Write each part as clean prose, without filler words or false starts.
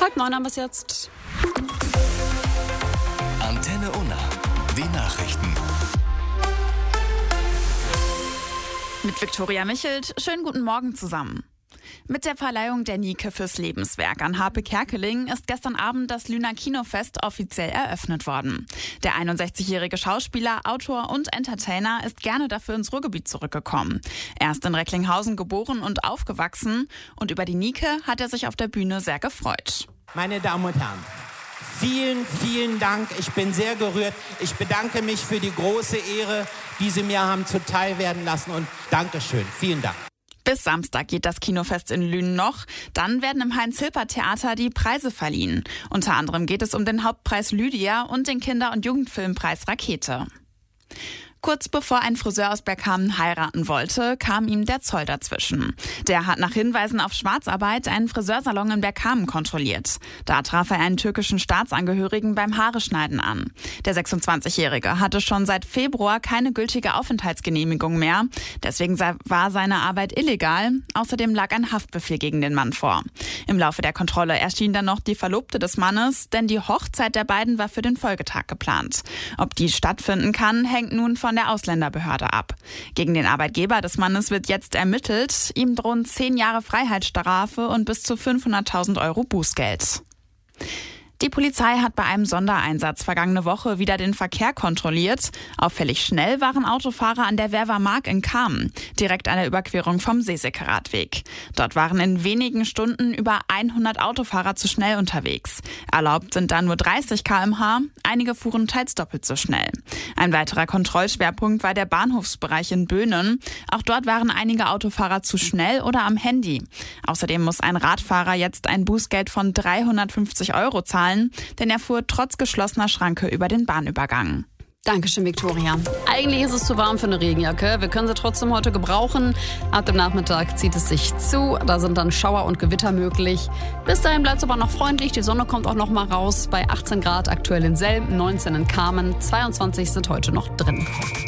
8:30 haben wir es jetzt. Antenne Unna, die Nachrichten. Mit Viktoria Michelt, schönen guten Morgen zusammen. Mit der Verleihung der Nike fürs Lebenswerk an Harpe Kerkeling ist gestern Abend das Lüner Kinofest offiziell eröffnet worden. Der 61-jährige Schauspieler, Autor und Entertainer ist gerne dafür ins Ruhrgebiet zurückgekommen. Er ist in Recklinghausen geboren und aufgewachsen und über die Nike hat er sich auf der Bühne sehr gefreut. Meine Damen und Herren, vielen, vielen Dank. Ich bin sehr gerührt. Ich bedanke mich für die große Ehre, die Sie mir haben zuteil werden lassen und Dankeschön. Vielen Dank. Bis Samstag geht das Kinofest in Lünen noch. Dann werden im Heinz-Hilpert-Theater die Preise verliehen. Unter anderem geht es um den Hauptpreis Lydia und den Kinder- und Jugendfilmpreis Rakete. Kurz bevor ein Friseur aus Bergkamen heiraten wollte, kam ihm der Zoll dazwischen. Der hat nach Hinweisen auf Schwarzarbeit einen Friseursalon in Bergkamen kontrolliert. Da traf er einen türkischen Staatsangehörigen beim Haareschneiden an. Der 26-Jährige hatte schon seit Februar keine gültige Aufenthaltsgenehmigung mehr. Deswegen war seine Arbeit illegal. Außerdem lag ein Haftbefehl gegen den Mann vor. Im Laufe der Kontrolle erschien dann noch die Verlobte des Mannes, denn die Hochzeit der beiden war für den Folgetag geplant. Ob die stattfinden kann, hängt nun von der Ausländerbehörde ab. Gegen den Arbeitgeber des Mannes wird jetzt ermittelt. Ihm drohen 10 Jahre Freiheitsstrafe und bis zu 500.000 Euro Bußgeld. Die Polizei hat bei einem Sondereinsatz vergangene Woche wieder den Verkehr kontrolliert. Auffällig schnell waren Autofahrer an der Werver-Mark in Kamen, direkt an der Überquerung vom Seesecker-Radweg. Dort waren in wenigen Stunden über 100 Autofahrer zu schnell unterwegs. Erlaubt sind da nur 30 km/h, einige fuhren teils doppelt so schnell. Ein weiterer Kontrollschwerpunkt war der Bahnhofsbereich in Böhnen. Auch dort waren einige Autofahrer zu schnell oder am Handy. Außerdem muss ein Radfahrer jetzt ein Bußgeld von 350 Euro zahlen, denn er fuhr trotz geschlossener Schranke über den Bahnübergang. Dankeschön, Viktoria. Eigentlich ist es zu warm für eine Regenjacke. Wir können sie trotzdem heute gebrauchen. Ab dem Nachmittag zieht es sich zu. Da sind dann Schauer und Gewitter möglich. Bis dahin bleibt es aber noch freundlich. Die Sonne kommt auch noch mal raus. Bei 18 Grad aktuell in Selm, 19 in Kamen, 22 sind heute noch drin.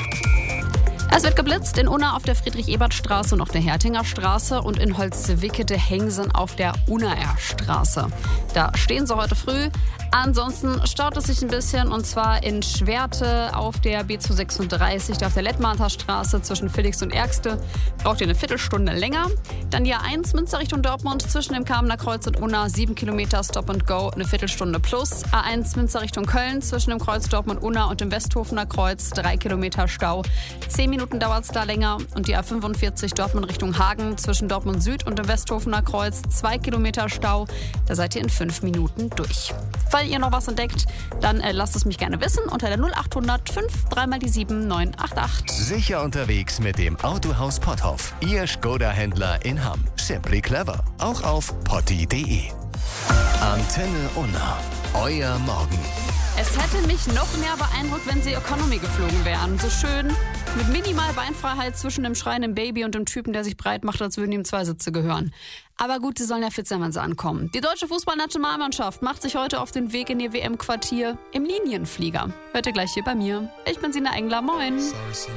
Es wird geblitzt in Unna auf der Friedrich-Ebert-Straße und auf der Hertinger Straße und in Holzwickede-Hengsen auf der Unnaer-Straße. Da stehen sie heute früh. Ansonsten staut es sich ein bisschen und zwar in Schwerte auf der B236, da auf der Lettmarter Straße zwischen Felix und Ergste. Braucht ihr eine Viertelstunde länger. Dann die A1 Münster Richtung Dortmund zwischen dem Kamener Kreuz und Unna 7 Kilometer Stop and Go, eine Viertelstunde plus. A1 Münster Richtung Köln zwischen dem Kreuz Dortmund-Unna und dem Westhofener Kreuz 3 Kilometer Stau. 10 Minuten dauert es da länger. Und die A45 Dortmund Richtung Hagen zwischen Dortmund Süd und dem Westhofener Kreuz 2 Kilometer Stau. Da seid ihr in 5 Minuten durch. Falls ihr noch was entdeckt, dann lasst es mich gerne wissen unter der 0800 53 988. Sicher unterwegs mit dem Autohaus Potthoff. Ihr Skoda-Händler in Hamm. Simply clever. Auch auf potti.de. Antenne Unna. Euer Morgen. Es hätte mich noch mehr beeindruckt, wenn sie Economy geflogen wären. So schön mit minimal Beinfreiheit zwischen dem schreienden Baby und dem Typen, der sich breit macht, als würden ihm 2 Sitze gehören. Aber gut, sie sollen ja fit sein, wenn sie ankommen. Die deutsche Fußballnationalmannschaft macht sich heute auf den Weg in ihr WM-Quartier im Linienflieger. Hört ihr gleich hier bei mir. Ich bin Sina Engler. Moin.